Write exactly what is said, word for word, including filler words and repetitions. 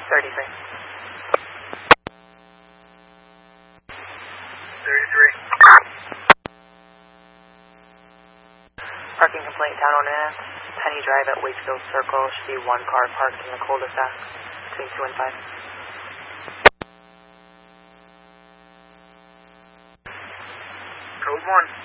thirty-three. thirty-three. Parking complaint down on F. Penny Drive at Wakefield Circle. Should be one car parked in the cul-de-sac between two and five. Code one.